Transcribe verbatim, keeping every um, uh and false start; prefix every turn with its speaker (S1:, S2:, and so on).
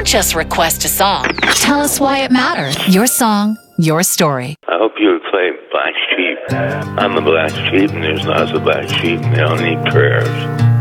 S1: just request a song. Tell us why it matters. Your song, your story.
S2: I hope you would play Black Sheep. I'm the black sheep, and there's lots of black sheep, and they all need prayers.